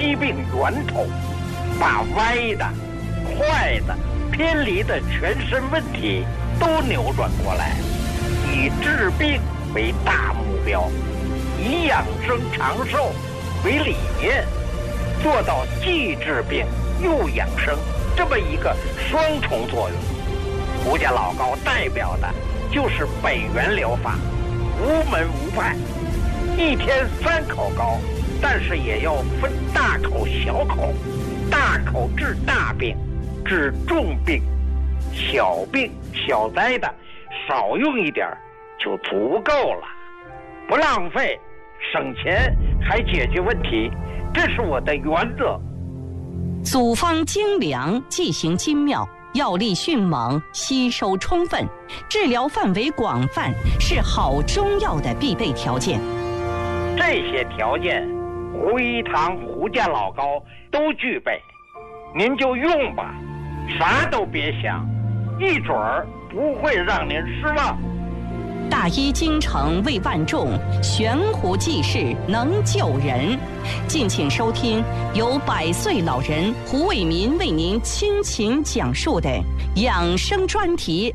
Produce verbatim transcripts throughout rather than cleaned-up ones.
疾病源头，把歪的、坏的、偏离的全身问题都扭转过来，以治病为大目标，以养生长寿为理念，做到既治病又养生这么一个双重作用。胡家老高代表的就是北元疗法，无门无派，一天三口高，但是也要分大口小口，大口治大病，治重病，小病小灾的少用一点就足够了，不浪费，省钱还解决问题，这是我的原则。 组方精良，剂型精妙，药力迅猛，吸收充分，治疗范围广泛，是好中药的必备条件。 这些条件胡一堂胡家老高都具备，您就用吧，啥都别想，一准儿不会让您失望。 大医精诚为万众，悬壶济世能救人。敬请收听由百岁老人胡伟民为您倾情讲述的养生专题。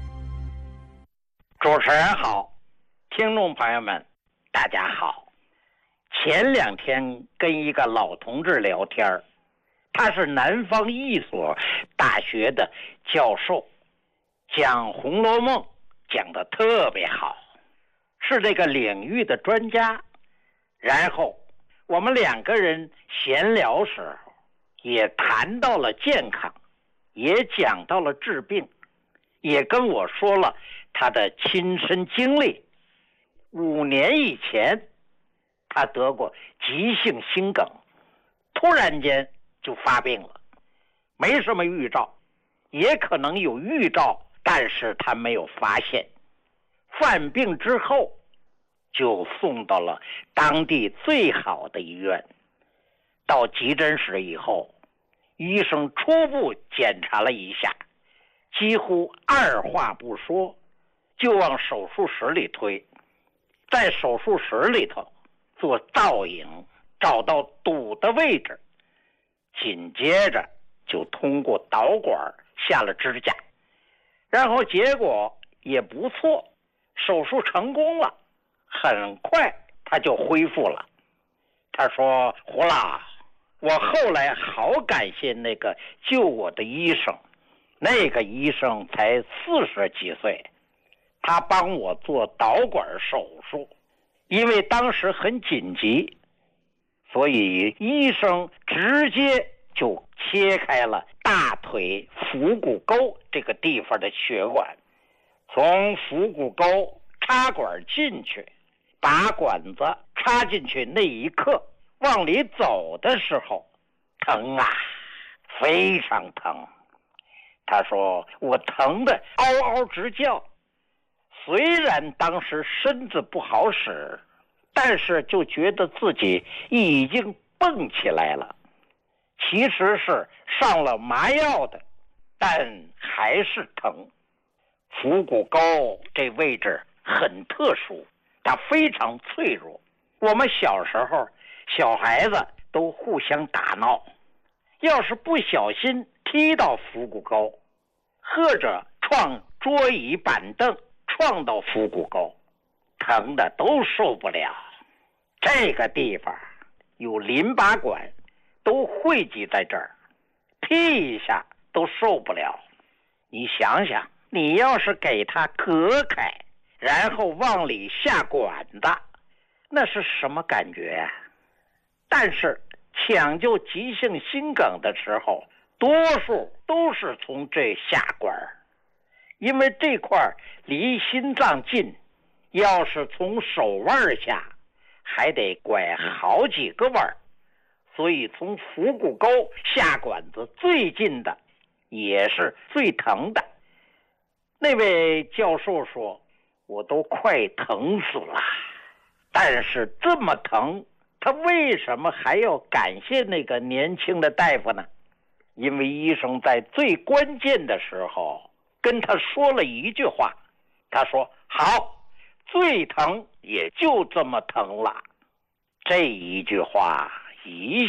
主持人好，听众朋友们大家好。前两天跟一个老同志聊天，他是南方一所大学的教授，讲《红楼梦》讲得特别好，是这个领域的专家。然后我们两个人闲聊时候也谈到了健康，也讲到了治病，也跟我说了他的亲身经历。五年以前他得过急性心梗，突然间就发病了，没什么预兆，也可能有预兆，但是他没有发现。犯病之后就送到了当地最好的医院，到急诊室以后，医生初步检查了一下，几乎二话不说就往手术室里推。在手术室里头做造影，找到堵的位置，紧接着就通过导管下了支架，然后结果也不错，手术成功了，很快他就恢复了。他说：胡老，我后来好感谢那个救我的医生，那个医生才四十几岁，他帮我做导管手术，因为当时很紧急，所以医生直接就切开了大腿腹股沟这个地方的血管，从腹股沟插管进去，把管子插进去那一刻，往里走的时候，疼啊，非常疼。他说我疼得嗷嗷直叫，虽然当时身子不好使，但是就觉得自己已经蹦起来了，其实是上了麻药的，但还是疼。腹股沟这位置很特殊，它非常脆弱。我们小时候小孩子都互相打闹，要是不小心踢到腹股沟，或者撞桌椅板凳撞到腹股沟，疼的都受不了。这个地方有淋巴管都汇集在这儿，踢一下都受不了。你想想，你要是给它隔开，然后往里下管子，那是什么感觉啊？但是抢救急性心梗的时候，多数都是从这下管，因为这块离心脏近，要是从手腕下还得拐好几个弯，所以从腹股沟下管子最近的也是最疼的。那位教授说，我都快疼死了，但是这么疼，他为什么还要感谢那个年轻的大夫呢？因为医生在最关键的时候跟他说了一句话，他说好，最疼也就这么疼了。这一句话一下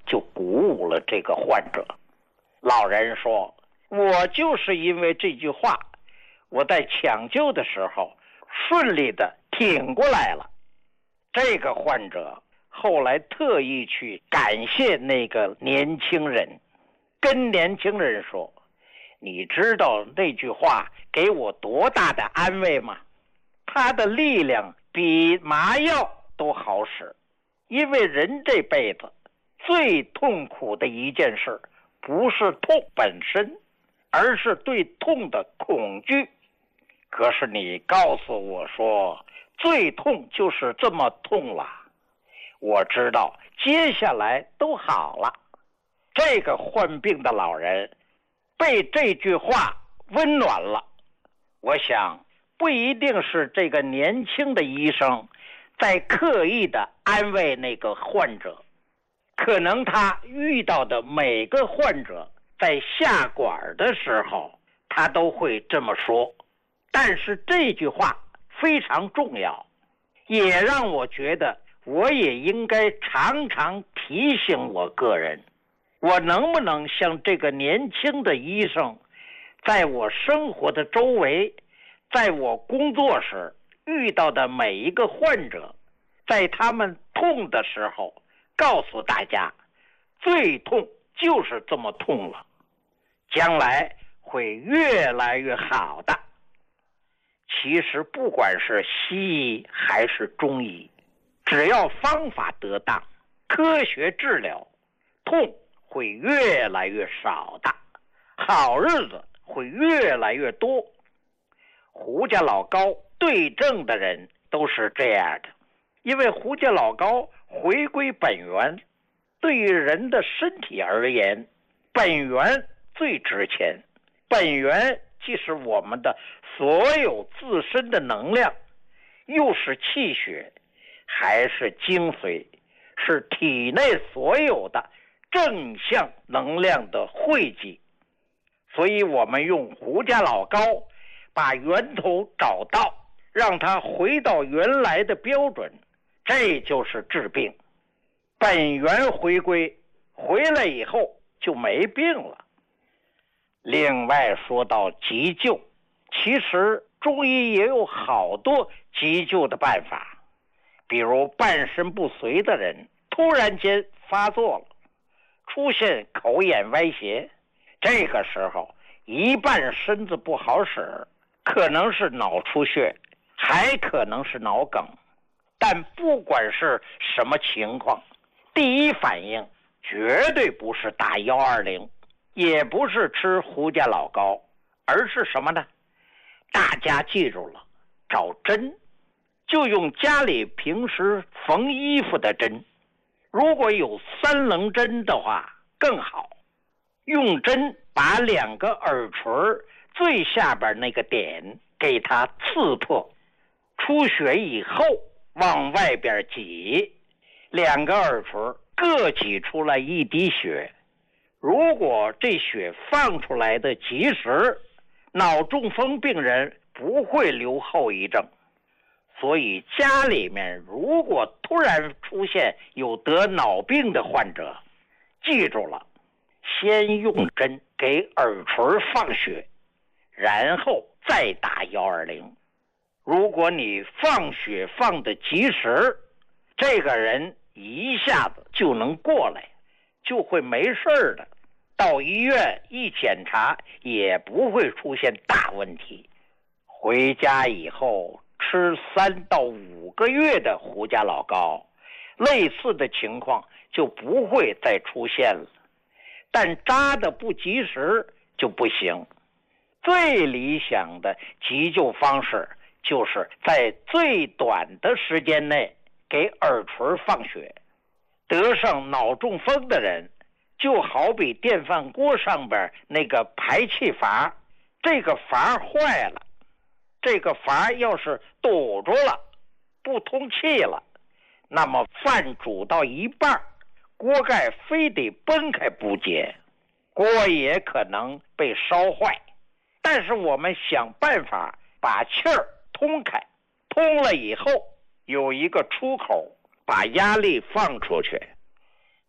就鼓舞了这个患者。老人说，我就是因为这句话，我在抢救的时候顺利的挺过来了。这个患者后来特意去感谢那个年轻人，跟年轻人说，你知道那句话给我多大的安慰吗？它的力量比麻药都好使。因为人这辈子最痛苦的一件事不是痛本身，而是对痛的恐惧。可是你告诉我说最痛就是这么痛了，我知道接下来都好了。这个患病的老人被这句话温暖了。我想不一定是这个年轻的医生在刻意的安慰那个患者，可能他遇到的每个患者在下管的时候他都会这么说。但是这句话非常重要，也让我觉得我也应该常常提醒我个人，我能不能像这个年轻的医生，在我生活的周围，在我工作时遇到的每一个患者，在他们痛的时候告诉大家，最痛就是这么痛了，将来会越来越好的。其实不管是西医还是中医，只要方法得当，科学治疗，痛会越来越少的，好日子会越来越多。胡家老高对症的人都是这样的，因为胡家老高回归本源，对于人的身体而言，本源最值钱。本源既是我们的所有自身的能量，又是气血，还是精髓，是体内所有的正向能量的汇集。所以我们用胡家老高把源头找到，让它回到原来的标准，这就是治病。本源回归，回来以后就没病了。另外说到急救，其实中医也有好多急救的办法。比如半身不遂的人突然间发作了，出现口眼歪斜，这个时候一半身子不好使，可能是脑出血，还可能是脑梗。但不管是什么情况，第一反应绝对不是打一二零，也不是吃胡家老高，而是什么呢？大家记住了，找针，就用家里平时缝衣服的针，如果有三棱针的话更好。用针把两个耳垂最下边那个点给它刺破，出血以后往外边挤，两个耳垂各挤出来一滴血。如果这血放出来的及时，脑中风病人不会留后遗症。所以家里面如果突然出现有得脑病的患者，记住了，先用针给耳垂放血，然后再打一二零。如果你放血放的及时，这个人一下子就能过来，就会没事的。到医院一检查也不会出现大问题。回家以后吃三到五个月的胡家老高，类似的情况就不会再出现了。但扎的不及时就不行。最理想的急救方式就是在最短的时间内给耳垂放血。得上脑中风的人就好比电饭锅上边那个排气阀，这个阀坏了，这个阀要是堵住了，不通气了，那么饭煮到一半，锅盖非得崩开不解，锅也可能被烧坏。但是我们想办法把气儿通开，通了以后有一个出口，把压力放出去。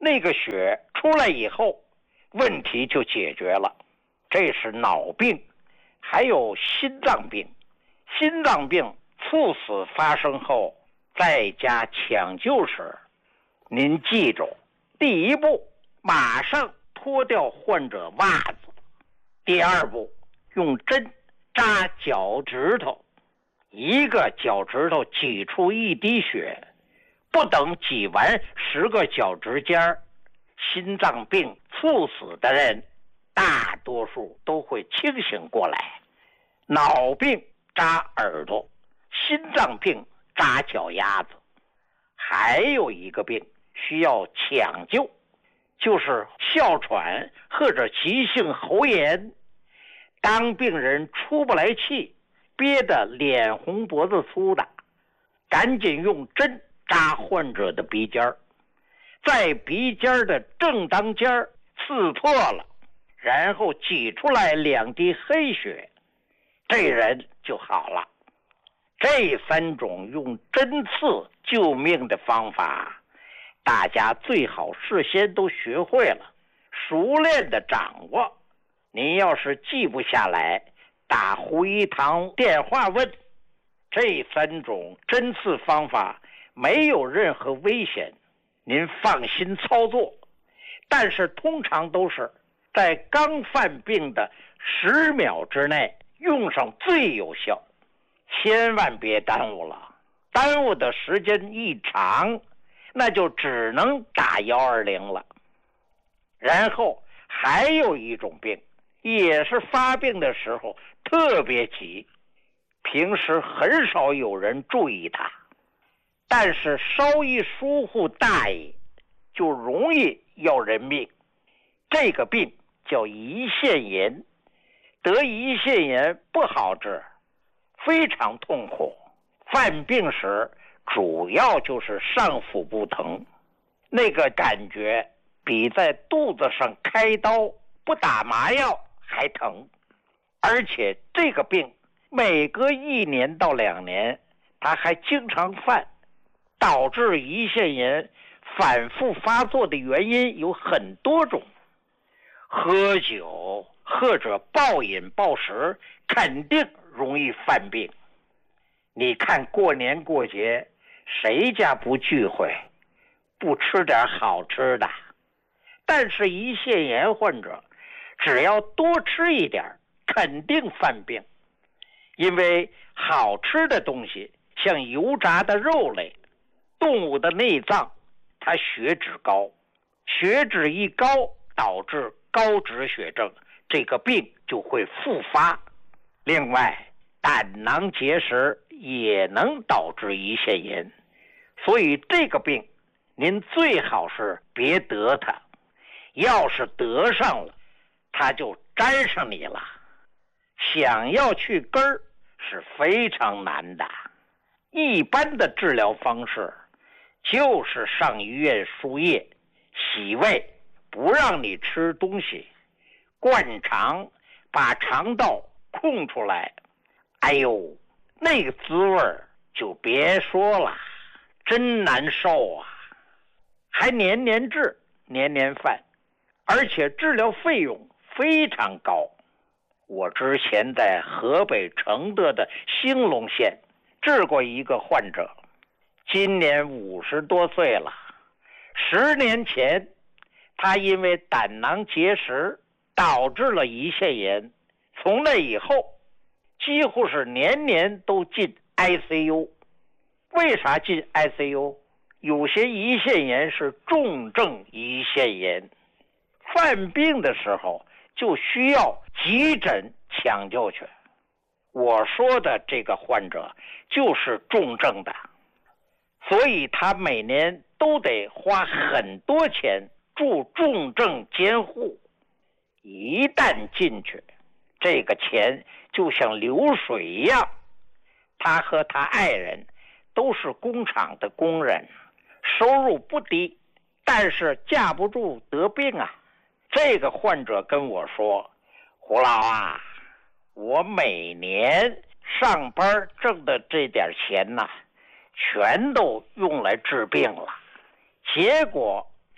那个血出来以后，问题就解决了。这是脑病。还有心脏病，心脏病猝死发生后，在家抢救时，您记住，第一步马上脱掉患者袜子，第二步用针扎脚趾头，一个脚趾头挤出一滴血，不等挤完十个脚趾尖，心脏病猝死的人大多数都会清醒过来。脑病扎耳朵，心脏病扎脚丫子。还有一个病需要抢救，就是哮喘或者急性喉炎。当病人出不来气，憋得脸红脖子粗的，赶紧用针扎患者的鼻尖儿，在鼻尖的正当尖儿刺破了，然后挤出来两滴黑血，这人就好了。这三种用针刺救命的方法，大家最好事先都学会了，熟练的掌握。您要是记不下来，打胡一堂电话问。这三种针刺方法没有任何危险，您放心操作。但是通常都是在刚犯病的十秒之内用上最有效，千万别耽误了。耽误的时间一长，那就只能打一二零了。然后还有一种病，也是发病的时候特别急，平时很少有人注意它，但是稍一疏忽大意，就容易要人命。这个病叫胰腺炎，得胰腺炎不好治，非常痛苦。犯病时主要就是上腹部疼，那个感觉比在肚子上开刀不打麻药还疼。而且这个病每隔一年到两年它还经常犯，导致胰腺炎反复发作的原因有很多种。喝酒或者暴饮暴食肯定容易犯病。你看过年过节谁家不聚会，不吃点好吃的？但是胰腺炎患者只要多吃一点肯定犯病。因为好吃的东西像油炸的肉类、动物的内脏，它血脂高，血脂一高导致高脂血症，这个病就会复发。另外胆囊结石也能导致胰腺炎，所以这个病您最好是别得它，要是得上了它就沾上你了，想要去根儿是非常难的。一般的治疗方式就是上医院输液、洗胃，不让你吃东西，灌肠，把肠道空出来。哎呦，那个滋味就别说了，真难受啊！还年年治，年年犯，而且治疗费用非常高。我之前在河北承德的兴隆县治过一个患者，今年五十多岁了。十年前他因为胆囊结石导致了胰腺炎，从那以后几乎是年年都进 I C U。 为啥进 I C U？ 有些胰腺炎是重症胰腺炎，犯病的时候就需要急诊抢救去。我说的这个患者就是重症的，所以他每年都得花很多钱住重症监护。一旦进去，这个钱就像流水一样。他和他爱人都是工厂的工人，收入不低，但是架不住得病啊。这个患者跟我说，胡老啊，我每年上班挣的这点钱呐、啊，全都用来治病了，结果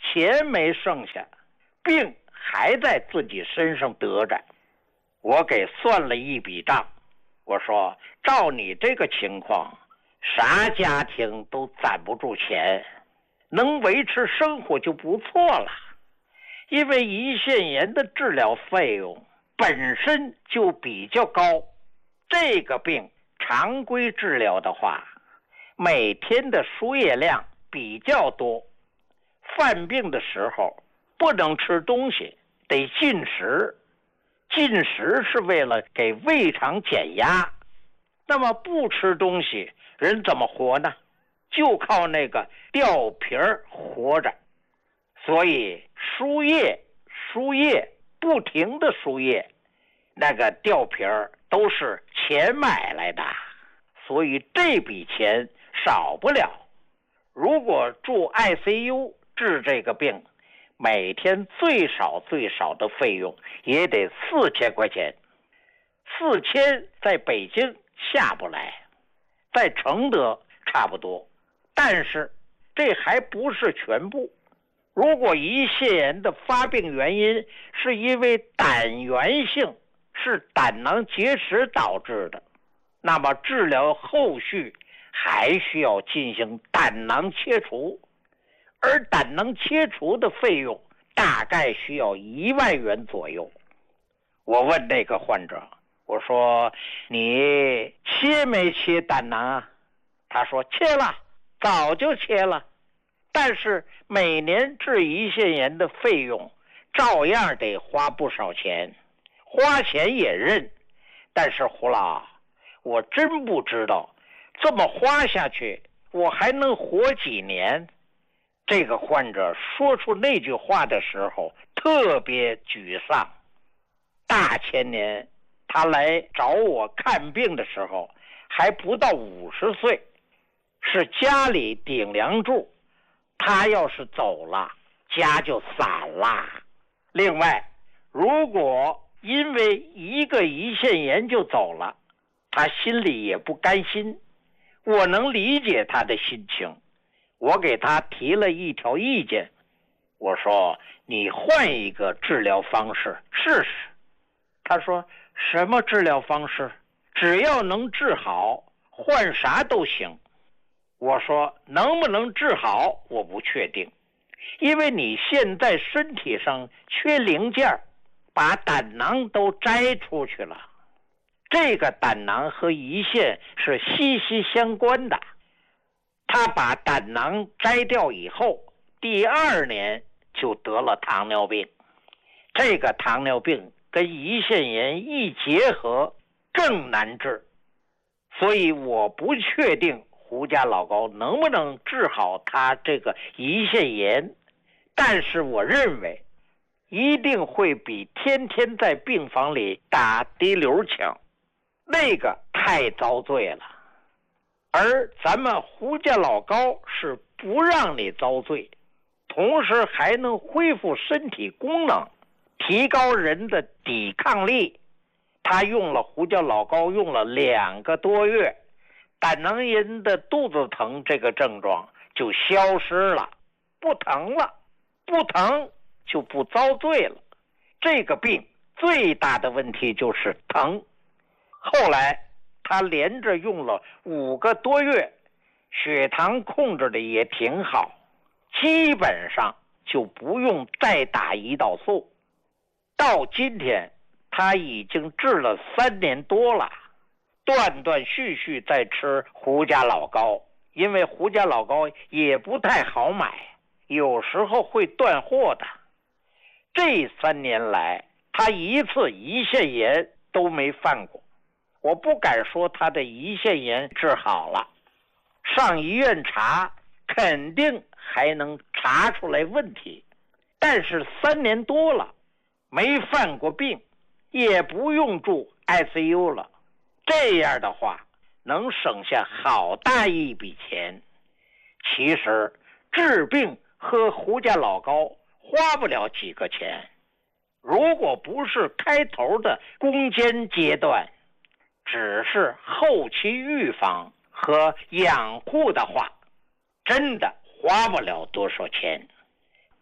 钱没剩下，病还在自己身上得着。我给算了一笔账，我说照你这个情况，啥家庭都攒不住钱，能维持生活就不错了。因为胰腺炎的治疗费用本身就比较高，这个病常规治疗的话，每天的输液量比较多，犯病的时候不能吃东西，得进食。进食是为了给胃肠减压，那么不吃东西，人怎么活呢？就靠那个吊瓶活着。所以输液输液不停的输液，那个吊瓶都是钱买来的，所以这笔钱少不了。如果住 I C U 治这个病，每天最少最少的费用也得四千块钱。四千在北京下不来，在承德差不多，但是这还不是全部。如果胰腺炎的发病原因是因为胆源性，是胆囊结石导致的，那么治疗后续还需要进行胆囊切除，而胆囊切除的费用大概需要一万元左右。我问那个患者，我说你切没切胆囊啊？他说切了，早就切了，但是每年治胰腺炎的费用照样得花不少钱，花钱也认，但是胡老，我真不知道这么花下去我还能活几年。这个患者说出那句话的时候特别沮丧。大前年他来找我看病的时候还不到五十岁，是家里顶梁柱，他要是走了家就散了。另外，如果因为一个胰腺炎就走了，他心里也不甘心，我能理解他的心情。我给他提了一条意见，我说你换一个治疗方式试试。他说什么治疗方式？只要能治好，换啥都行。我说能不能治好我不确定，因为你现在身体上缺零件，把胆囊都摘出去了。这个胆囊和胰腺是息息相关的，他把胆囊摘掉以后，第二年就得了糖尿病。这个糖尿病跟胰腺炎一结合更难治，所以我不确定胡家老高能不能治好他这个胰腺炎，但是我认为一定会比天天在病房里打滴流强，那个太遭罪了。而咱们胡家老高是不让你遭罪，同时还能恢复身体功能，提高人的抵抗力。他用了胡家老高用了两个多月，胆囊炎的肚子疼这个症状就消失了，不疼了，不疼就不遭罪了。这个病最大的问题就是疼。后来他连着用了五个多月，血糖控制的也挺好，基本上就不用再打胰岛素。到今天他已经治了三年多了，断断续续在吃胡家老高，因为胡家老高也不太好买，有时候会断货的。这三年来他一次胰腺炎都没犯过，我不敢说他的胰腺炎治好了，上医院查肯定还能查出来问题，但是三年多了没犯过病，也不用住 I C U 了，这样的话能省下好大一笔钱。其实治病和胡家老高花不了几个钱，如果不是开头的攻坚阶段，只是后期预防和养护的话，真的花不了多少钱。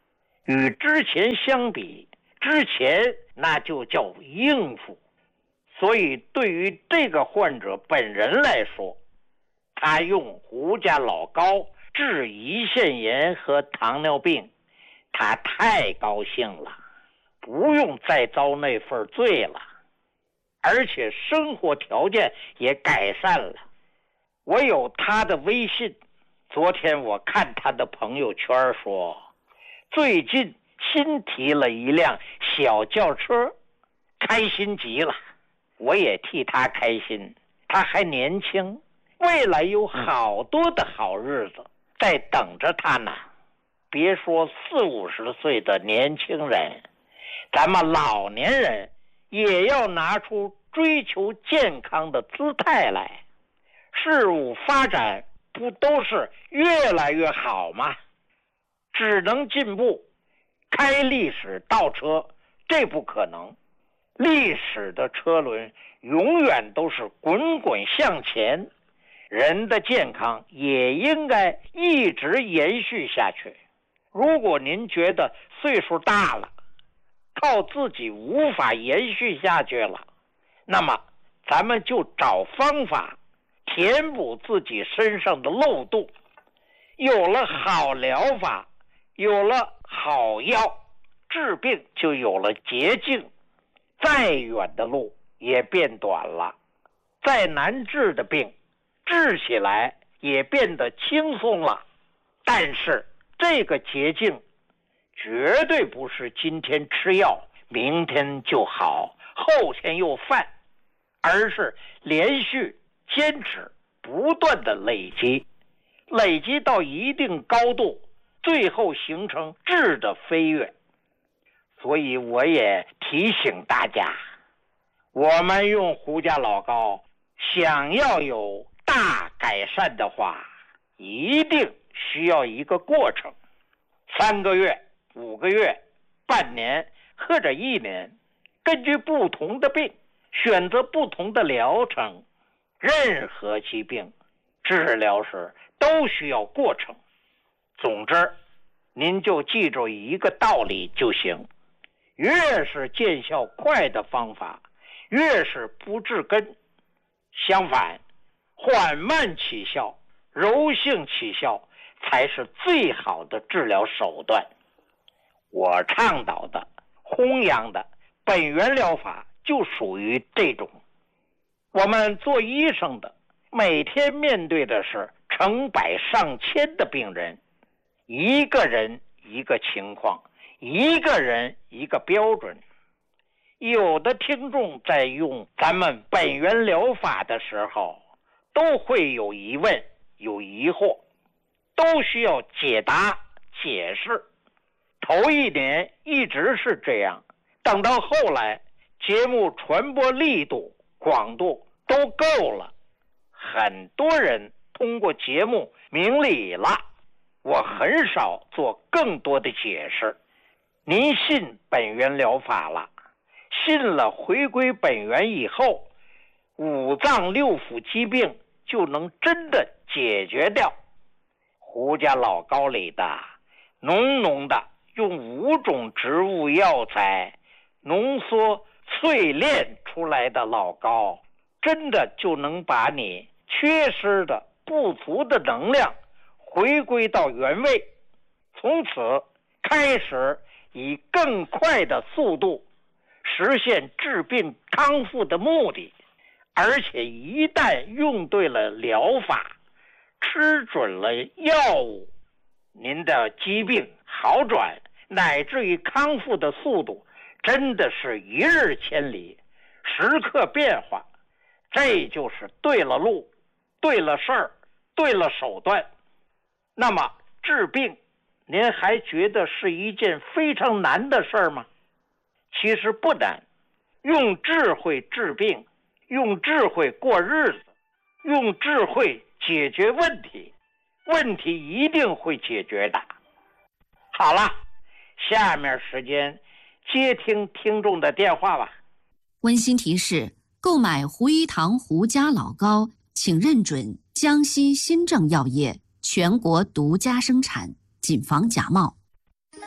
与之前相比，之前那就叫应付。所以对于这个患者本人来说，他用胡家老膏治胰腺炎和糖尿病，他太高兴了，不用再遭那份罪了，而且生活条件也改善了。我有他的微信，昨天我看他的朋友圈说，最近新提了一辆小轿车，开心极了。我也替他开心，他还年轻，未来有好多的好日子在等着他呢。别说四五十岁的年轻人，咱们老年人也要拿出追求健康的姿态来。事物发展不都是越来越好吗？只能进步，开历史倒车，这不可能。历史的车轮永远都是滚滚向前，人的健康也应该一直延续下去。如果您觉得岁数大了，靠自己无法延续下去了，那么咱们就找方法填补自己身上的漏洞。有了好疗法，有了好药，治病就有了捷径，再远的路也变短了，再难治的病治起来也变得轻松了。但是这个捷径绝对不是今天吃药明天就好，后天又犯，而是连续坚持不断的累积，累积到一定高度，最后形成质的飞跃。所以我也提醒大家，我们用胡家老膏想要有大改善的话，一定需要一个过程，三个月、五个月、半年或者一年，根据不同的病选择不同的疗程。任何疾病治疗时都需要过程。总之，您就记住一个道理就行，越是见效快的方法，越是不治根。相反，缓慢起效、柔性起效才是最好的治疗手段。我倡导的、弘扬的本源疗法就属于这种。我们做医生的每天面对的是成百上千的病人，一个人一个情况，一个人一个标准。有的听众在用咱们本源疗法的时候，都会有疑问、有疑惑，都需要解答、解释。头一年一直是这样，等到后来节目传播力度、广度都够了，很多人通过节目明理了，我很少做更多的解释。您信本源疗法了，信了回归本源以后，五脏六腑疾病就能真的解决掉。胡家老膏里的浓浓的用五种植物药材浓缩淬炼出来的老膏，真的就能把你缺失的不足的能量回归到原位，从此开始以更快的速度实现治病康复的目的。而且一旦用对了疗法，吃准了药物，您的疾病好转乃至于康复的速度真的是一日千里，时刻变化。这就是对了路，对了事儿，对了手段。那么治病，您还觉得是一件非常难的事儿吗？其实不难，用智慧治病，用智慧过日子，用智慧解决问题，问题一定会解决的。好了，下面时间接听听众的电话吧。 温馨提示：购买胡一堂胡家老膏，请认准江西新政药业全国独家生产，谨防假冒。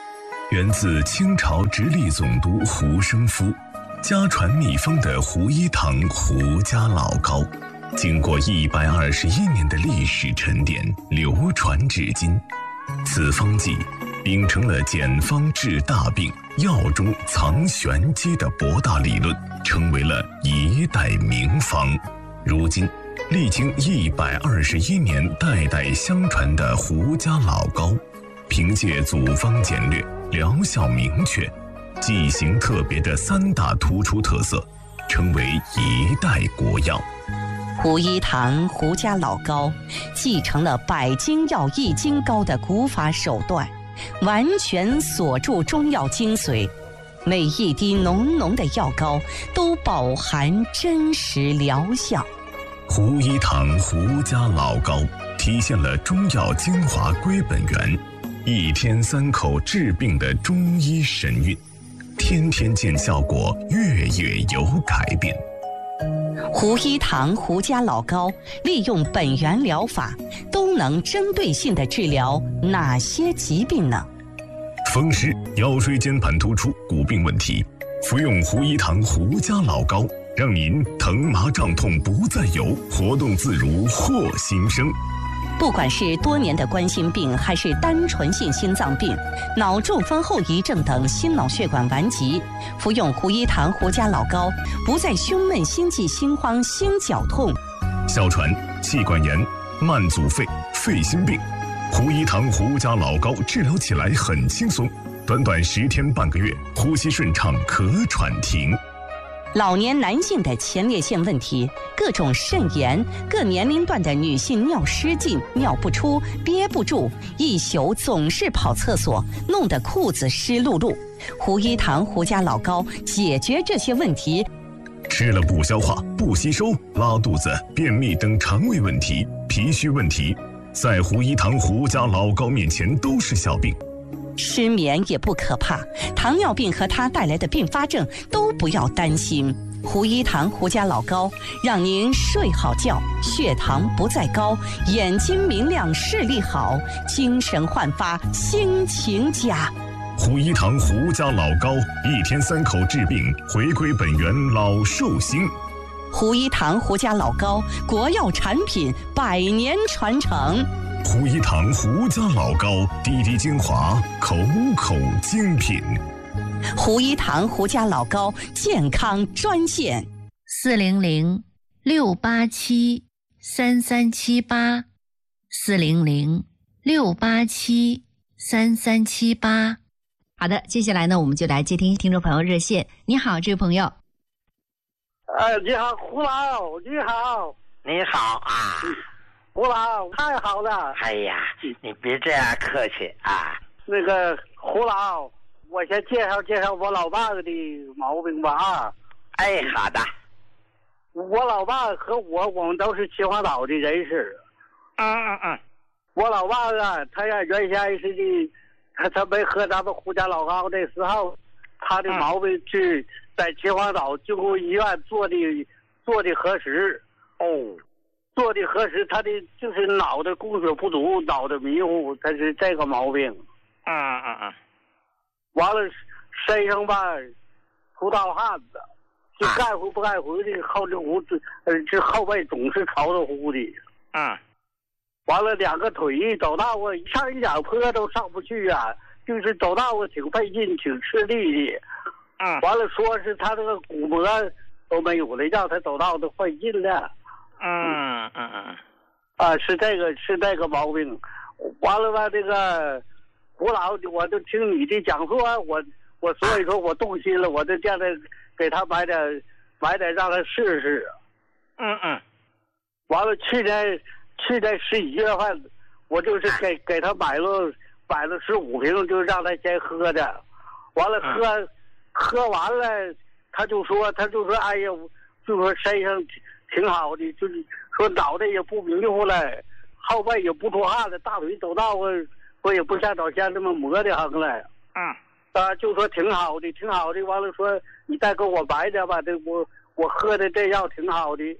源自清朝直隶总督胡生夫，家传秘方的胡一堂胡家老膏，经过一百二十一年的历史沉淀，流传至今。此方剂秉承了简方治大病、药中藏玄机的博大理论，成为了一代名方。如今历经一百二十一年代代相传的胡家老膏，凭借组方简略、疗效明确、剂型特别的三大突出特色，成为一代国药。 胡一堂胡家老膏继承了百金药易筋膏的古法手段，完全锁住中药精髓，每一滴浓浓的药膏都饱含真实疗效。 胡一堂胡家老膏体现了中药精华归本源，一天三口治病的中医神韵，天天见效果，月月有改变。 胡一堂胡家老膏利用本源疗法，都能针对性地治疗哪些疾病呢？ 风湿、腰椎间盘突出、骨病问题，服用胡一堂胡家老膏，让您疼麻胀痛不再有，活动自如获新生。 不管是多年的冠心病，还是单纯性心脏病、脑中风后遗症等心脑血管顽疾，服用胡一堂胡家老膏，不再胸闷、心悸、心慌、心绞痛。 哮喘、气管炎、慢阻肺、肺心病，胡一堂胡家老膏治疗起来很轻松，短短十天半个月，呼吸顺畅，咳喘停。 老年男性的前列腺问题，各种肾炎，各年龄段的女性尿失禁、尿不出、憋不住，一宿总是跑厕所，弄得裤子湿漉漉。胡一堂胡家老膏解决这些问题。 吃了不消化、不吸收、拉肚子、便秘等肠胃问题、脾虚问题，在胡一堂胡家老膏面前都是小病。 失眠也不可怕，糖尿病和它带来的并发症都不要担心。胡一堂胡家老膏让您睡好觉，血糖不再高，眼睛明亮，视力好，精神焕发，心情佳。 胡一堂胡家老膏，一天三口治病，回归本源，老寿星。 胡一堂胡家老膏，国药产品，百年传承。 胡一堂胡家老膏，滴滴精华，口口精品。 胡一堂胡家老膏健康专线： 四零零六八七三三七八，四零零六八七三三七八。好的，接下来呢，我们就来接听听众朋友热线。你好，这位朋友。 呃，你好，胡老，你好， 你好啊。 胡老，太好了！ 哎呀，你别这样客气啊。 那个胡老，我先介绍介绍我老爸的毛病吧啊。 哎，好的。 我老爸和我，我们都是秦皇岛的人士。 嗯嗯嗯。 我老爸啊，他呀原先是的，他他没喝咱们胡家老膏的时候，他的毛病是在秦皇岛救护医院做的做的核实。 哦。 做的核实，他的就是脑袋供血不足，脑袋迷糊，他是这个毛病。 嗯嗯嗯。 完了，身上吧出大汗子，就该回不该回的，后这胡子，呃，这后背总是潮着乎的。 嗯。 完了，两个腿走道啊，上一脚坡都上不去啊，就是走道啊挺费劲，挺吃力的。 嗯。 完了，说是他这个骨膜都没有了，让他走道都费劲了。 嗯嗯嗯， 啊，是这个是这个毛病，完了吧？这个胡老，我就听你的讲述，我我所以说我动心了，我就叫他给他买点买点让他试试。 嗯嗯， 完了，去年去年十一月份，我就是给给他买了买了十五瓶，就让他先喝的。完了喝、嗯、喝完了，他就说他就说哎呀，就说身上挺好的，就是说脑袋也不迷糊了，后背也不出汗了，大腿走道我我也不像早先这么磨的很了。 嗯， 啊，就说挺好的，挺好的。完了说你再给我买点吧，这我我喝的这药挺好的。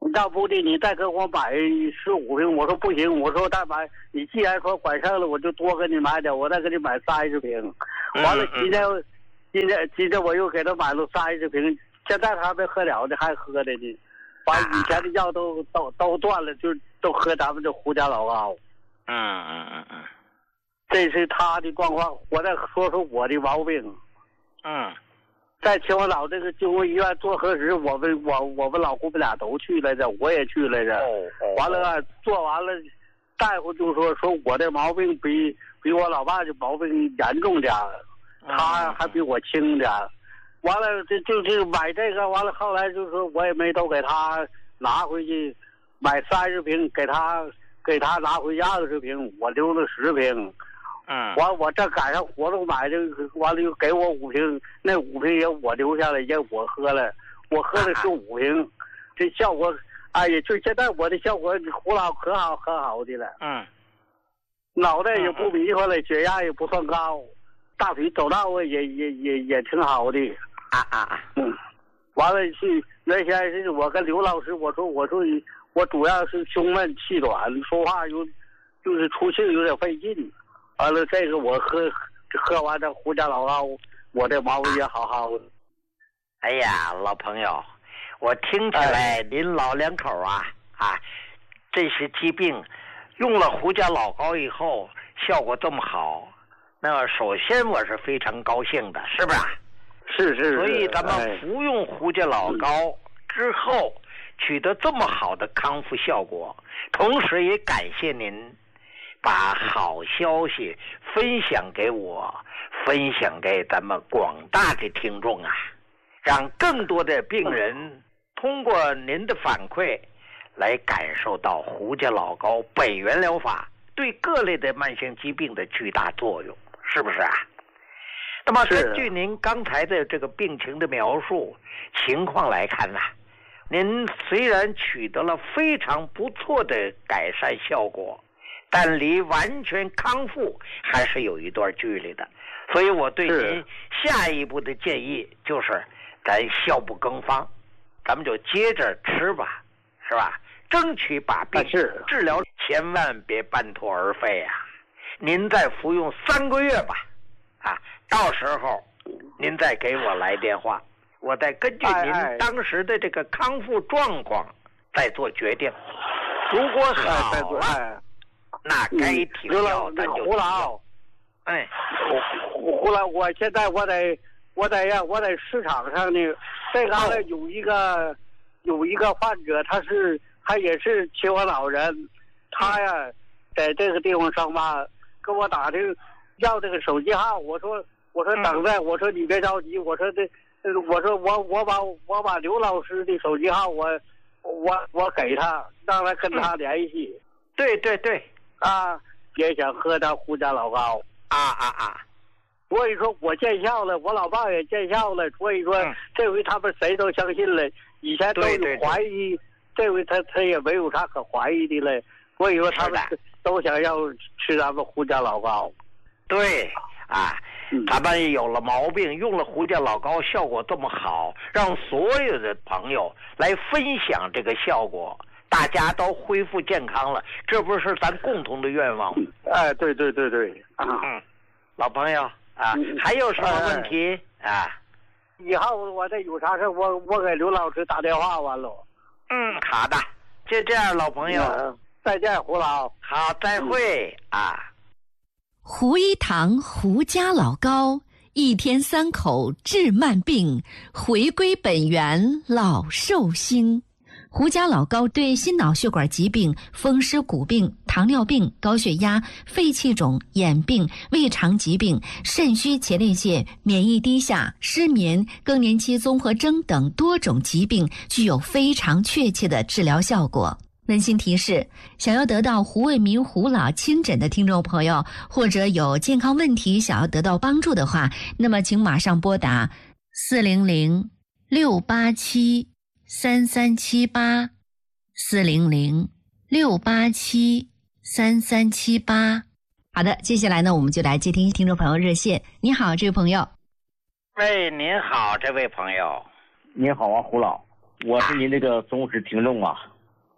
要不的你再给我买十五瓶，我说不行，我说再买，你既然说管剩了，我就多给你买点，我再给你买三十瓶。完了，今天今天今天我又给他买了三十瓶，现在他还没喝了呢，还喝的呢。把以前的药都都都断了，就都喝咱们这胡家老高。 嗯嗯嗯嗯， 这是他的状况。我再说说我的毛病。 嗯。 在秦皇岛这个经国医院做核实，我们我我们老姑们俩都去来着，我也去来着。 哦哦。 完了做完了，大夫就说说我的毛病比比我老爸的毛病严重点，他还比我轻点。完了这就就买这个，完了后来就说我也没都给他拿回去，买三十瓶给他给他拿回去二十瓶，我留了十瓶。 嗯， 完我这赶上活动买的，完了又给我五瓶，那五瓶也我留下来，也我喝了，我喝的是五瓶，这效果，哎呀，就现在我的效果胡老可好可好的了。 嗯， 脑袋也不迷糊了，血压也不算高，大腿走道也也也也挺好的。 啊啊啊！ 嗯，完了去原先是我跟刘老师我说我说我主要是胸闷气短，说话有就是出气有点费劲。完了，这个我喝喝完这胡家老高，我这毛病也好好的。 哎呀，老朋友，我听起来您老两口啊啊，这些疾病用了胡家老高以后效果这么好，那首先我是非常高兴的，是不是？ 是是是。 所以咱们服用胡家老高之后取得这么好的康复效果，同时也感谢您把好消息分享给我，分享给咱们广大的听众啊，让更多的病人通过您的反馈来感受到胡家老高本源疗法对各类的慢性疾病的巨大作用，是不是啊？那么根据您刚才的这个病情的描述情况来看呢、啊，您虽然取得了非常不错的改善效果，但离完全康复还是有一段距离的，所以我对您下一步的建议就是，咱效不更方，咱们就接着吃吧，是吧？争取把病治疗，千万别半途而废啊！您再服用三个月吧，啊，到时候您再给我来电话，我再根据您当时的这个康复状况再做决定。如果好了，那该停药咱就停药。哎， 胡胡老，我现在我得我得呀，我在市场上呢，这嘎达有一个有一个患者，他是他也是秦皇岛人，他呀在这个地方上班，跟我打听要这个手机号，我说我说等着，我说你别着急，我说这我说我我把我把刘老师的手机号我我我给他，让他跟他联系。 对对对。 啊，也想喝点胡家老高啊啊啊！ 所以说我见效了，我老爸也见效了，所以说、嗯、这回他们谁都相信了，以前都有怀疑，对对对，这回他他也没有啥可怀疑的了，所以说他们都想要吃咱们胡家老高。 对啊，嗯、咱们有了毛病，用了胡家老高，效果这么好，让所有的朋友来分享这个效果。大家都恢复健康了，这不是咱共同的愿望吗？ 哎，对对对对，啊， 嗯，老朋友啊，嗯、还有什么问题、哎、啊？ 以后我再有啥事，我我给刘老师打电话完了。 嗯，好的，就这样，老朋友， 嗯、再见，胡老。 好，再会、嗯、啊。 胡一堂胡家老高，一天三口治慢病，回归本源老寿星。胡家老高对心脑血管疾病、风湿骨病、糖尿病、高血压、肺气肿、眼病、胃肠疾病、肾虚前列腺、免疫低下、失眠、更年期综合征等多种疾病具有非常确切的治疗效果。温馨提示，想要得到胡卫民胡老亲诊的听众朋友，或者有健康问题想要得到帮助的话，那么请马上拨打四零零六八七三三七八，四零零六八七三三七八。 好的，接下来呢，我们就来接听听众朋友热线。你好，这位朋友。 喂，您好，这位朋友。 您好啊，胡老，我是您这个忠实听众啊。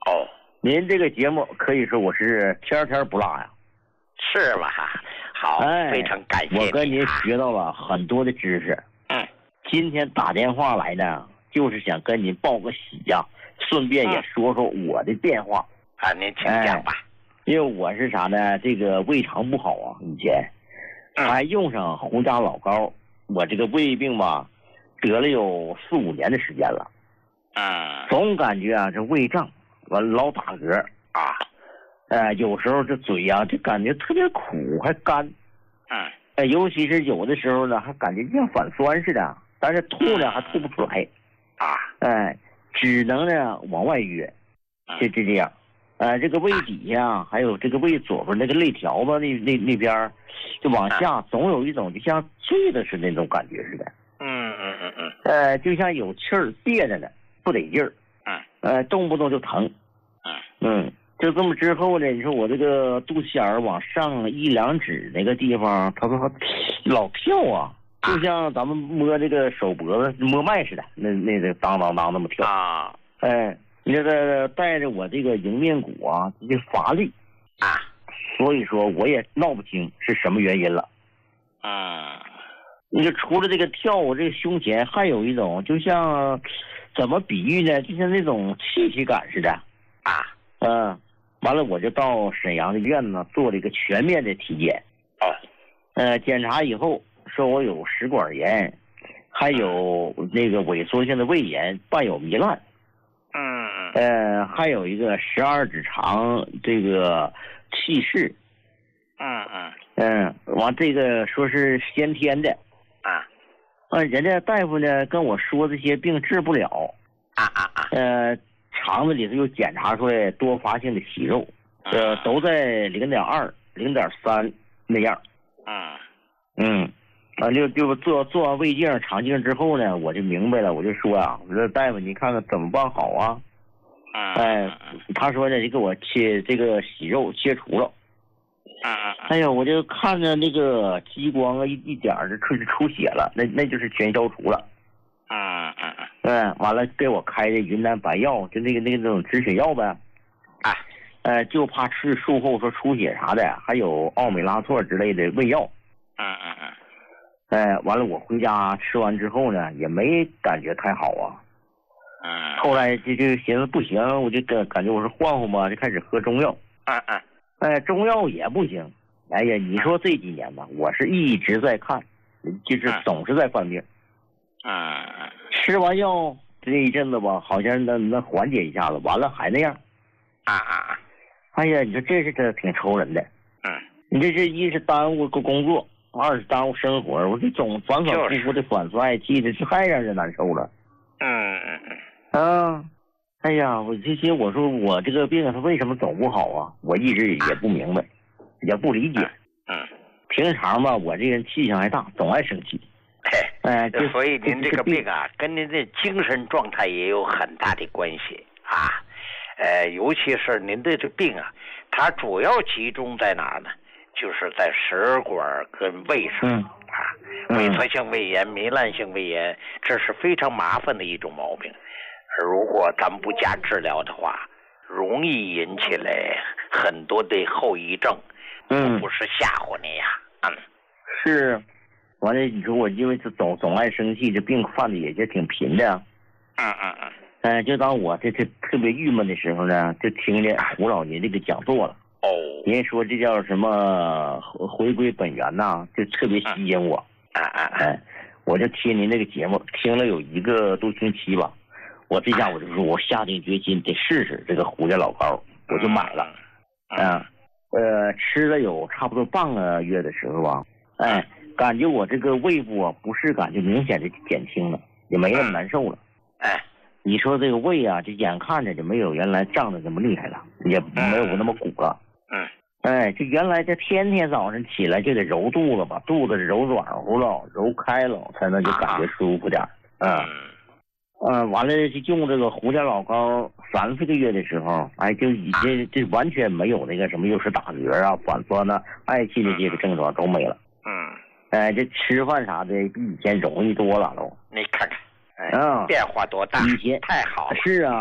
哦， 您这个节目可以说我是天天不落呀。 是吗？好， 哎， 非常感谢你、啊、 我跟您学到了很多的知识。 嗯， 今天打电话来呢，就是想跟您报个喜呀、啊，顺便也说说我的变化。 嗯、啊，您请讲吧、哎。 因为我是啥呢？这个胃肠不好啊，以前、嗯、还用上胡家老膏，我这个胃病吧，得了有四五年的时间了。 嗯， 总感觉啊，这胃胀，完老打嗝啊。 呃，有时候这嘴呀、啊，就感觉特别苦，还干。 嗯。 呃，尤其是有的时候呢，还感觉像反酸似的，但是吐呢、嗯、还吐不出来。 啊。 哎、呃，只能呢往外约，就就这样。呃，这个胃底下、啊、还有这个胃左边那个肋条子那那那边，就往下、啊、总有一种就像醉的似的那种感觉似的。 嗯嗯嗯嗯。 呃，就像有气儿憋着呢，不得劲儿。 嗯。 呃，动不动就疼。 嗯。 嗯。就这么之后呢，你说我这个肚脐眼往上一两指那个地方，它说老跳啊，就像咱们摸这个手脖子摸脉似的，那那个当当当那么跳啊。 哎，那个带着我这个迎面骨啊，这乏力啊， 所以说我也闹不清是什么原因了。 嗯， 你就除了这个跳，我这个胸前还有一种，就像怎么比喻呢？就像那种气息感似的啊。 嗯。完了，我就到沈阳的医院呢做了一个全面的体检。 哦， 呃，检查以后说我有食管炎，还有那个萎缩性的胃炎，伴有糜烂。 嗯。 呃，还有一个十二指肠这个气室。 嗯嗯。 嗯，完这个说是先天的。 啊。 啊，人家大夫呢跟我说这些病治不了。 啊啊啊。 呃。肠子里头又检查出来多发性的息肉，呃，都在零点二、零点三那样。 嗯嗯，啊，就就做做完胃镜、肠镜之后呢，我就明白了，我就说啊，我说大夫，你看看怎么办好啊？ 嗯， 哎，他说呢，就给我切这个息肉切除了。 嗯嗯。 哎呀，我就看着那个激光啊，一一点就出出血了，那那就是全消除了。 嗯嗯嗯。 嗯，完了给我开的云南白药，就那个那个那种止血药呗。 啊。 呃，就怕吃术后说出血啥的，还有奥美拉唑之类的胃药。 嗯嗯嗯。 哎，完了我回家吃完之后呢，也没感觉太好啊。 嗯。 后来就就寻思不行，我就感感觉我是换换吧，就开始喝中药。 嗯嗯。 哎，中药也不行。哎呀，你说这几年吧，我是一直在看，就是总是在犯病。 嗯， 吃完药这一阵子吧，好像能能缓解一下子，完了还那样。 啊啊啊！ 哎呀，你说这是这挺愁人的。 嗯。 你这是一是耽误个工作，二是耽误生活，我这总反反复复的反酸爱气的，这太让人难受了。 嗯嗯嗯。 啊，哎呀，我这些我说我这个病它为什么总不好啊？我一直也不明白，也不理解。 嗯。 平常吧，我这人气性还大，总爱生气。 哎，所以您这个病啊，跟您的精神状态也有很大的关系啊。呃，尤其是您的这病啊，它主要集中在哪儿呢？就是在食管跟胃上、 嗯、 啊。萎缩性胃炎、糜烂性胃炎，这是非常麻烦的一种毛病。如果咱们不加治疗的话，容易引起来很多的后遗症。 嗯， 不是吓唬你呀。嗯， 是。完了，你说我因为这总总爱生气，这病犯的也就挺频的。 嗯嗯嗯。 呃，就当我这这特别郁闷的时候呢，就听见胡老爷这个讲座了。 哦。 人家说这叫什么回归本源呐，就特别吸引我。 啊啊哎，我就听您这个节目，听了有一个多星期吧。我这下我就说，我下定决心得试试这个胡家老膏，我就买了。 嗯。 啊，呃，吃了有差不多半个月的时候吧，哎。感觉我这个胃部啊不适感就明显的减轻了，也没那么难受了。 哎， 你说这个胃啊，这眼看着就没有原来胀的那么厉害了，也没有那么鼓了。 嗯。 哎，这原来这天天早上起来就得揉肚子，把肚子揉软乎了、揉开了，才能就感觉舒服点。嗯。嗯，完了就用这个胡家老膏，三四个月的时候，哎，就已经这完全没有那个什么又是打嗝啊、反酸呐、嗳气的这个症状都没了。 嗯。 哎，这吃饭啥的比以前容易多了都。 你看看，哎， 嗯， 变化多大！ 以前太好了。 是啊，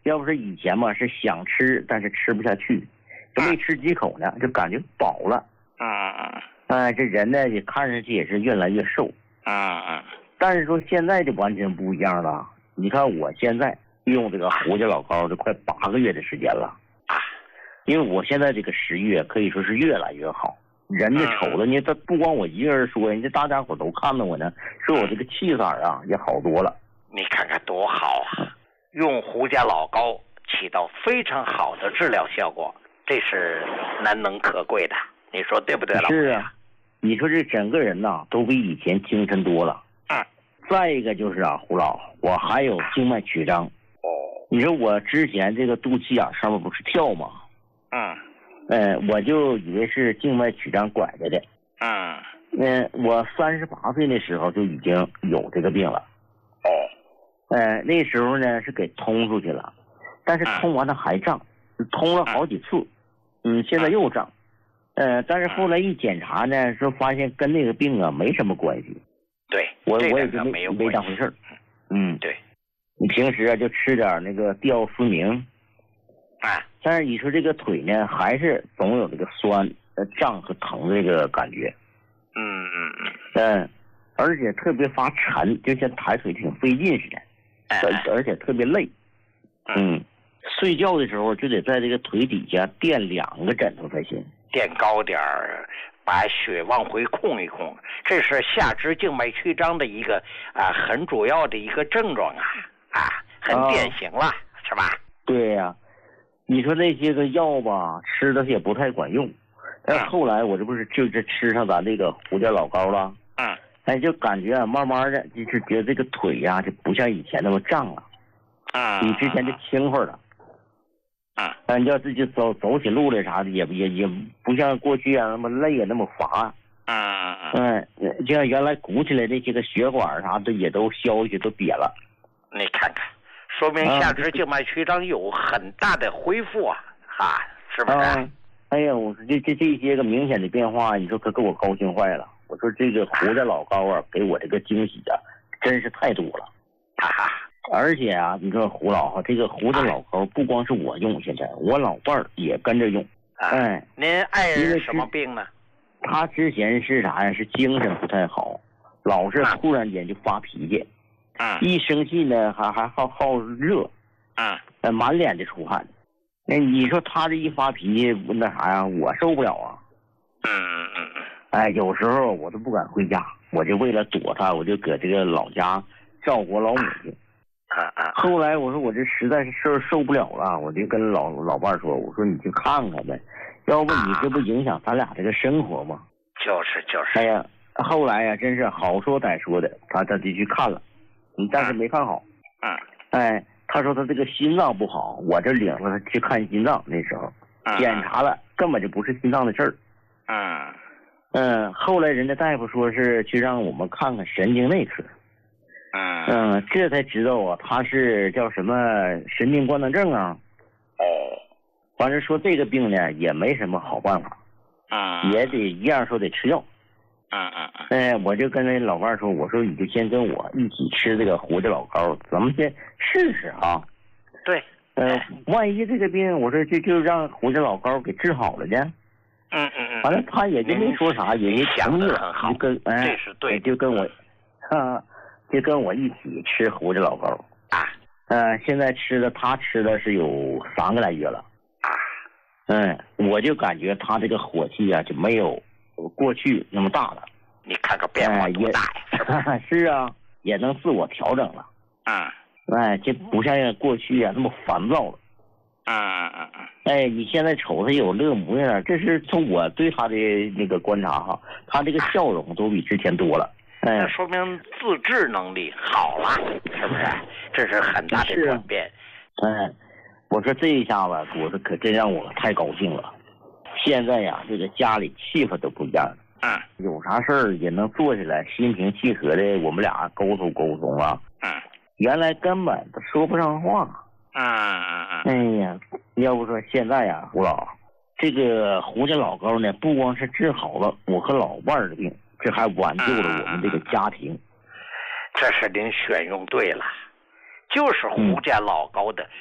要不是以前嘛是想吃，但是吃不下去，就没吃几口呢，就感觉饱了。 嗯嗯。 哎，这人呢也看上去也是越来越瘦。 嗯嗯。 但是说现在就完全不一样了。你看我现在用这个胡家老高，就快八个月的时间了。 啊。 因为我现在这个食欲可以说是越来越好。人家瞅着呢，他不光我一个人说，人家大家伙都看到我呢，说我这个气色啊也好多了。 你看看多好啊！用胡家老高起到非常好的治疗效果，这是难能可贵的。你说对不对，老是啊，你说这整个人呐都比以前精神多了。 嗯。 再一个就是啊，胡老，我还有静脉曲张。 哦。 你说我之前这个肚脐眼上面不是跳吗？ 嗯。 呃，我就以为是静脉曲张拐着的。 嗯。 嗯、呃，我三十八岁的时候就已经有这个病了。 哦。 呃，那时候呢是给通出去了，但是通完了还胀，通了好几次。嗯，现在又胀。呃，但是后来一检查呢，说发现跟那个病啊没什么关系。 对， 我我也就没没当回事儿。嗯， 对。 你平时啊就吃点那个吊思明。 啊。 但是你说这个腿呢，还是总有这个酸、呃胀和疼这个感觉。 嗯嗯嗯。 嗯，而且特别发沉，就像抬腿挺费劲似的。 哎。 而且特别累。嗯。睡觉的时候就得在这个腿底下垫两个枕头才行。 垫高点儿，把血往回控一控，这是下肢静脉曲张的一个啊很主要的一个症状啊啊，很典型了，啊、是吧？ 对呀、啊，你说那些个药吧，吃的也不太管用。但是后来我这不是就是吃上咱这个胡家老高了， 嗯， 哎，就感觉啊，慢慢的就是觉得这个腿呀、啊、就不像以前那么胀了， 啊、 嗯，比之前就轻快了。 啊， 嗯，要自己走走起路来啥的，也也也不像过去啊那么累啊那么乏。 嗯嗯，就像原来鼓起来那些个血管啥的也都消去都瘪了。 你看看，说明下肢静脉曲张有很大的恢复啊，啊，是不是、啊？ 哎呀，我说这这这些个明显的变化，你说可给我高兴坏了。我说这个胡家老高啊，给我这个惊喜啊，真是太多了。 哈哈。 而且啊，你说胡老哈，这个胡子老高不光是我用，现在我老伴儿也跟着用。哎， 您爱人什么病呢？ 他之前是啥呀？是精神不太好，老是突然间就发脾气。 嗯。 一生气呢，还还好好热。 嗯。 呃，满脸的出汗。那你说他这一发脾气，那啥呀？我受不了啊。 嗯嗯嗯嗯。 哎，有时候我都不敢回家，我就为了躲他，我就搁这个老家照顾老母亲。 啊啊！ 后来我说我这实在是受受不了了，我就跟老老伴说，我说你去看看呗，要不你这不影响咱俩这个生活吗？ 就是就是。 哎呀，后来呀，真是好说歹说的，他他就去看了，嗯，但是没看好。 嗯。 哎，他说他这个心脏不好，我这领着他去看心脏，那时候检查了，根本就不是心脏的事儿。 嗯。 嗯，后来人家大夫说是去让我们看看神经内科。 嗯嗯，这才知道啊，他是叫什么神经官能症啊。 哦。 反正说这个病呢，也没什么好办法。 嗯。 也得一样说得吃药。 嗯嗯嗯。 哎，我就跟那老伴说，我说你就先跟我一起吃这个胡家老高，咱们先试试啊。 对。 呃，万一这个病，我说就就让胡家老高给治好了呢。 嗯嗯嗯。 完了，他也就没说啥，也就同意了，就跟哎， 这是对， 就跟我，哈。就跟我一起吃胡家老高啊， 呃，现在吃的他吃的是有三个来月了啊， 嗯，我就感觉他这个火气啊就没有过去那么大了。 你看看变化多大呀？ 哎、是, 是啊，也能自我调整了。 嗯， 哎，这不像过去啊那么烦躁了。 嗯嗯嗯嗯。 哎，你现在瞅他有乐模样，这是从我对他的那个观察哈，他这个笑容都比之前多了。 那说明自制能力好了，是不是？这是很大的转变。 嗯，我说这一下子，我说可真让我太高兴了。现在呀，这个家里气氛都不一样了。 嗯。有啥事儿也能坐下来，心平气和的，我们俩沟通沟通啊。 嗯。 原来根本都说不上话。 嗯嗯嗯。 哎呀，要不说现在呀，胡老，这个胡家老高呢，不光是治好了我和老伴儿的病。这还挽救了我们这个家庭， 嗯、这是您选用对了，就是胡家老高的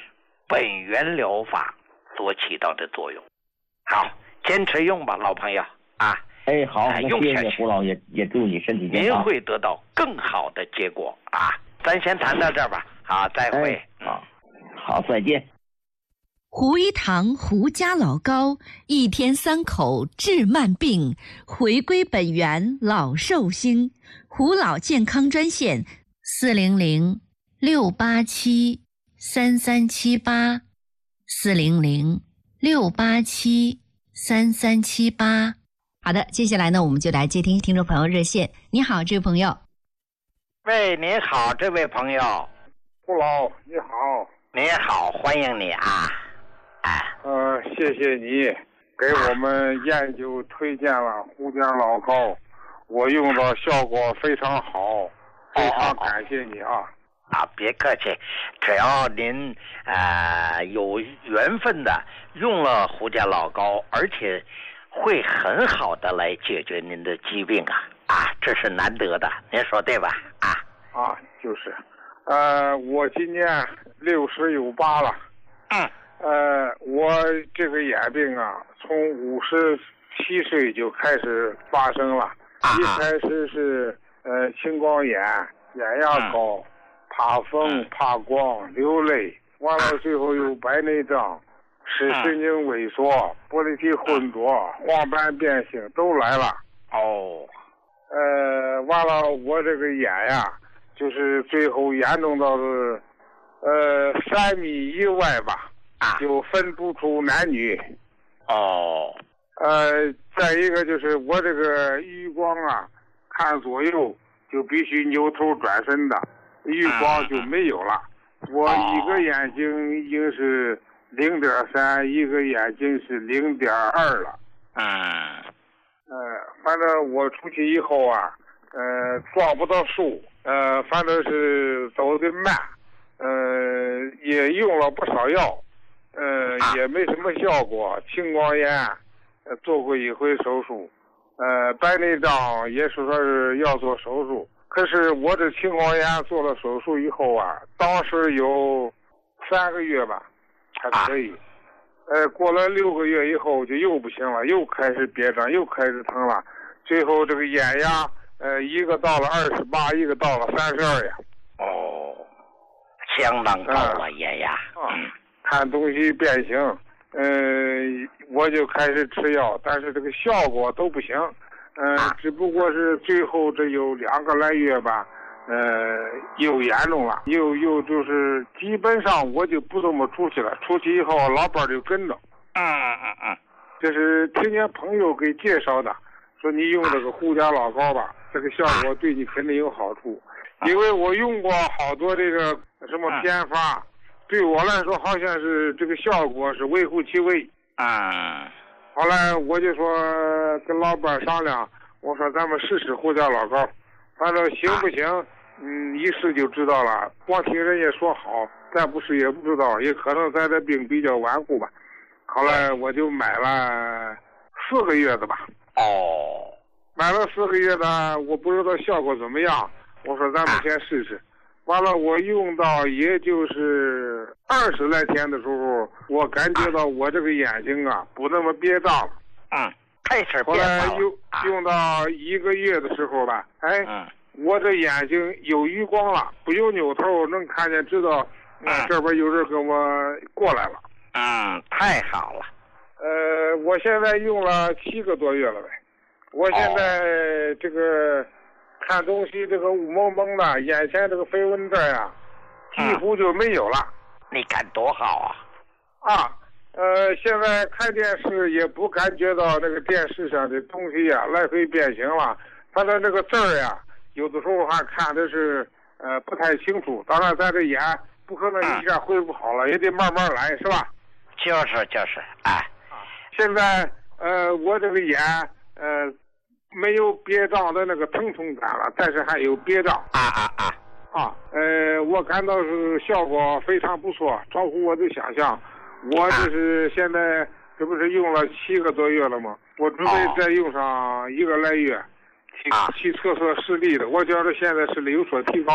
本源疗法所起到的作用。好，坚持用吧，老朋友啊！ 哎，好， 哎、 那谢谢胡老爷，也祝你身体健康。 您会得到更好的结果啊！咱先谈到这儿吧，好，再会。 哎、好，好，再见。 胡一堂胡家老高，一天三口治慢病，回归本源老寿星。胡老健康专线：四零零六八七三三七八，四零零六八七三三七八。好的，接下来呢，我们就来接听听众朋友热线。你好，这位朋友。 喂，您好，这位朋友。 胡老，你好。 你好，欢迎你啊。哎， 呃，谢谢你给我们研究推荐了胡家老膏，我用的效果非常好，非常感谢你啊。 啊，别客气，只要您呃有缘分的用了胡家老膏，而且会很好的来解决您的疾病啊啊，这是难得的，您说对吧？啊啊，就是，呃，我今年六十有八了。 嗯。 呃，我这个眼病啊，从五十七岁就开始发生了。 啊、 一开始是呃青光眼、眼压高、嗯、怕风、怕光、流泪，完了最后又白内障、视神经萎缩、玻璃体混浊、黄斑变性都来了。 哦。 呃，完了我这个眼呀，就是最后严重到是呃三米以外吧。就分不出男女。 哦。 呃，再一个就是我这个余光啊，看左右就必须扭头转身的，余光就没有了。嗯、我一个眼睛已经是零点三，一个眼睛是零点二了。 嗯。 呃，反正我出去以后啊，呃，撞不到树，呃，反正是走得慢，呃，也用了不少药。呃，也没什么效果。青光眼，呃，做过一回手术，呃，白内障也是说是要做手术。可是我这青光眼做了手术以后啊，当时有三个月吧，还可以。呃，过了六个月以后就又不行了，又开始憋胀，又开始疼了。最后这个眼压，呃，一个到了二十八，一个到了三十二呀。 哦，相当高了、呃、眼压。 嗯。看东西变形，呃，我就开始吃药，但是这个效果都不行，呃，只不过是最后这有两个来月吧，呃，又严重了，又又就是基本上我就不怎么出去了，出去以后老伴就跟着， 嗯嗯嗯， 这是听见朋友给介绍的，说你用这个胡家老膏吧，这个效果对你肯定有好处，因为我用过好多这个什么偏方。对我来说，好像是这个效果是微乎其微啊。 后来我就说跟老伴商量，我说咱们试试胡家老膏，反正行不行，嗯，一试就知道了。光听人家说好，咱不试也不知道，也可能咱这病比较顽固吧。后来我就买了四个月的吧。 哦。 买了四个月的，我不知道效果怎么样。我说咱们先试试。完了，我用到也就是二十来天的时候，我感觉到我这个眼睛啊不那么憋胀了。 嗯，开始后来用用到一个月的时候吧，哎， 嗯， 我这眼睛有余光了，不用扭头能看见，知道，嗯，这边有人跟我过来了。 嗯，太好了。 呃，我现在用了七个多月了呗，我现在这个。看东西这个雾蒙蒙的，眼前这个飞蚊症啊，几乎就没有了。 嗯、你看多好啊！啊，呃，现在看电视也不感觉到那个电视上的东西啊来回变形了。反正这个字儿呀，有的时候还看的是呃不太清楚。当然，咱这眼不可能一下恢复好了，嗯、也得慢慢来，是吧？ 就是就是，哎， 啊，现在呃，我这个眼呃。没有憋胀的那个疼痛感了，但是还有憋胀啊啊啊啊！呃，我感到是效果非常不错，超乎我的想象。我就是现在这不是用了七个多月了吗？我准备再用上一个来月，去、啊、去测测视力的。我觉得现在视力有所提高，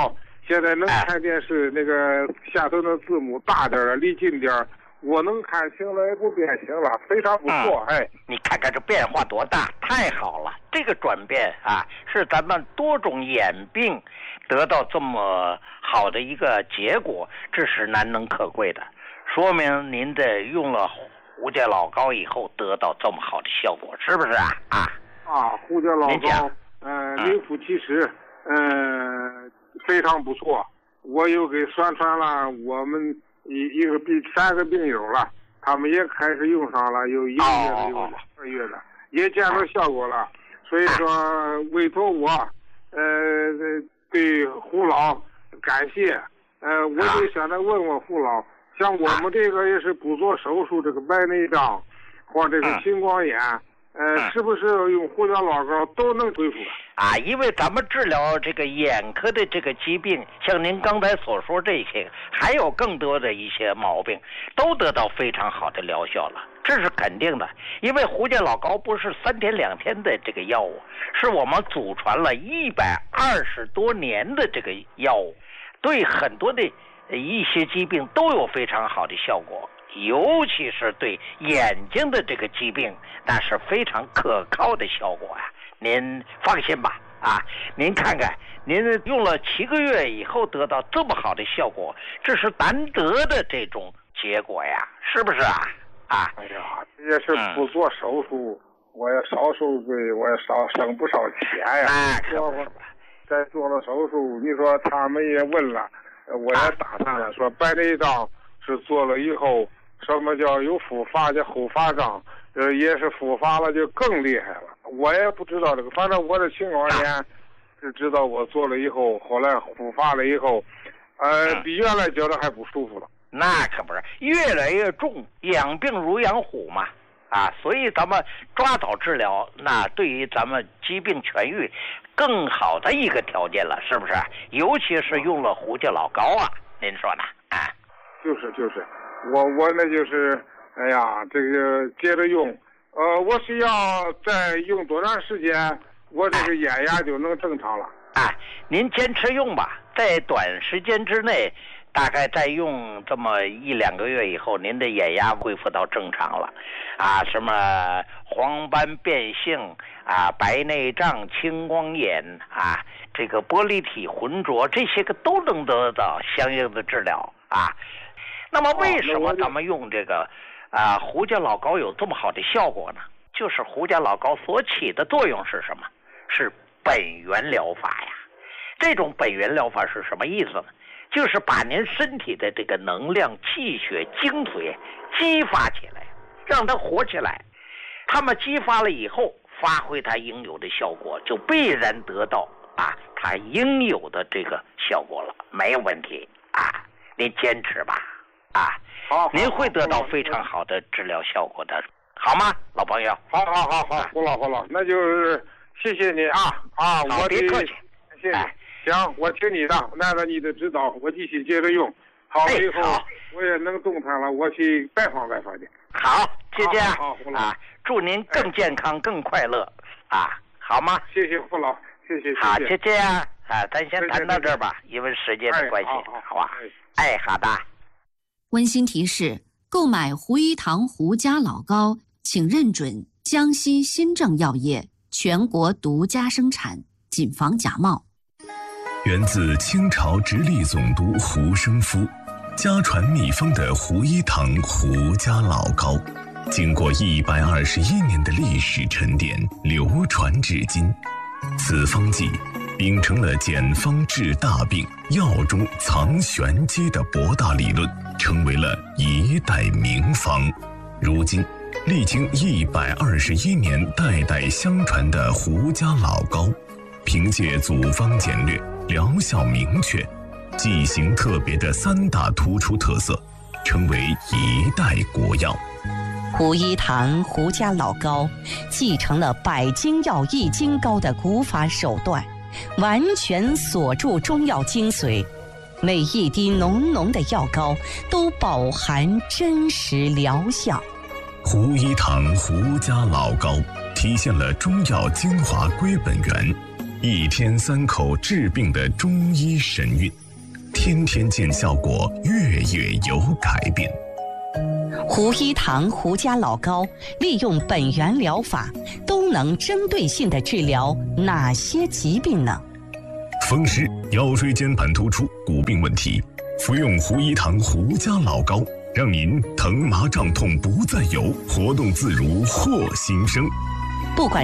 现在能看电视，那个下头的字幕大点儿，离近点儿，我能看清了，也不变形了，非常不错。嗯、哎， 你看看这变化多大，太好了！这个转变啊，是咱们多种眼病得到这么好的一个结果，这是难能可贵的，说明您的用了胡家老膏以后得到这么好的效果，是不是啊？啊啊，胡家老膏，嗯、呃，名副其实，嗯、呃，非常不错。我又给宣传了我们一一个病三个病友了，他们也开始用上了，有一个月的，有两个月的，也见到效果了。所以说，委托我，呃，对胡老感谢。呃，我就想着问问胡老，像我们这个也是不做手术，这个白内障或这个青光眼。呃，是不是用胡椒老膏都能恢复啊？因为咱们治疗这个眼科的这个疾病，像您刚才所说这些，还有更多的一些毛病，都得到非常好的疗效了，这是肯定的。因为胡椒老膏不是三天两天的这个药物，是我们祖传了一百二十多年的这个药物，对很多的一些疾病都有非常好的效果。尤其是对眼睛的这个疾病，那是非常可靠的效果啊！您放心吧，啊，您看看，您用了七个月以后得到这么好的效果，这是难得的这种结果呀，是不是啊？啊！ 哎呀，这也是不做手术，嗯、我也少受罪，我也少省不少钱呀。 哎，可不是。 再做了手术，你说他们也问了，我也打探了，说白内障是做了以后。什么叫有复发叫后发障，呃，也是复发了就更厉害了。我也不知道这个，反正我的青光眼是知道我做了以后，后来复发了以后，呃，比原来觉得还不舒服了。 那可不是，越来越重，养病如养虎嘛，啊，所以咱们抓早治疗，那对于咱们疾病痊愈更好的一个条件了，是不是？尤其是用了胡椒老膏啊，您说呢？啊， 就是就是。我我那就是，哎呀，这个接着用，呃，我需要再用多长时间，我这个眼压就能正常了？ 啊，您坚持用吧，在短时间之内，大概再用这么一两个月以后，您的眼压恢复到正常了，啊，什么黄斑变性啊、白内障、青光眼啊，这个玻璃体浑浊，这些个都能得到相应的治疗啊。那么为什么咱们用这个啊胡椒老膏有这么好的效果呢？就是胡椒老膏所起的作用是什么？是本源疗法呀。这种本源疗法是什么意思呢？就是把您身体的这个能量、气血、精髓激发起来，让它活起来。它们激发了以后，发挥它应有的效果，就必然得到啊它应有的这个效果了，没有问题啊。您坚持吧。啊， 好， 您会得到非常好的治疗效果的，好吗，老朋友？ 好，好，好，好，胡老，胡老，那就是谢谢你啊啊，我别客气， 谢谢。哎、行，我听你的，按照你的指导，我继续接着用。好了以后， 哎、 我也能动弹了，我去拜访拜访去。 好，就这样。 好，胡老啊，祝您更健康、哎、更快乐啊，好吗？ 谢谢胡老，谢谢。谢谢好，就这样啊，咱先谈到这儿吧，因为时间的关系， 哎、好, 好, 好吧？哎, 哎，好的。 温馨提示：购买胡一堂胡家老膏，请认准江西新政药业全国独家生产，谨防假冒。 源自清朝直隶总督胡生夫，家传秘方的胡一堂胡家老膏，经过一百二十一年的历史沉淀，流传至今。此方剂秉承了简方治大病、药中藏玄机的博大理论，成为了一代名方。如今，历经一百二十一年代代相传的胡家老膏，凭借组方简略、疗效明确、剂型特别的三大突出特色，成为一代国药。 胡一堂胡家老膏继承了百金药益精膏的古法手段，完全锁住中药精髓，每一滴浓浓的药膏都饱含真实疗效。 胡一堂胡家老膏体现了中药精华归本源，一天三口治病的中医神韵， 天天见效果，月月有改变。 胡一堂胡家老膏利用本源疗法，都能针对性地治疗哪些疾病呢？ 风湿、腰椎间盘突出、骨病问题，服用胡一堂胡家老膏，让您疼麻胀痛不再有，活动自如获新生。 不管